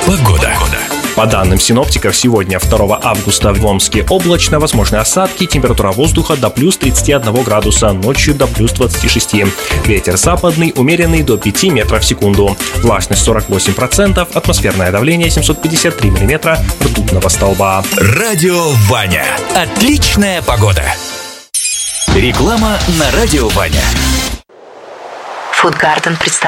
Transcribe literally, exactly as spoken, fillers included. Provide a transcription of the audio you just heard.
Погода. По данным синоптиков, сегодня, второго августа, в Омске облачно, возможны осадки, температура воздуха до плюс тридцати одного градуса, ночью до плюс двадцати шести. Ветер западный, умеренный до пяти метров в секунду. Влажность сорок восемь процентов, атмосферное давление семьсот пятьдесят три миллиметра ртутного столба. Радио Ваня. Отличная погода. Реклама на Радио Ваня. Фудгарден представляет